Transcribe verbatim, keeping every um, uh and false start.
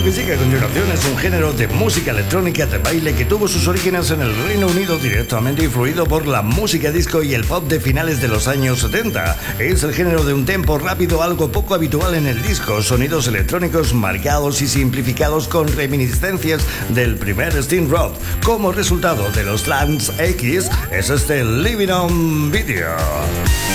que sigue a continuación es un género de música electrónica de baile que tuvo sus orígenes en el Reino Unido, directamente influido por la música disco y el pop de finales de los años setenta. Es el género de un tempo rápido, algo poco habitual en el disco, sonidos electrónicos marcados y simplificados con reminiscencias del primer Steam Rock. Como resultado de los Trance X es este Living on Video.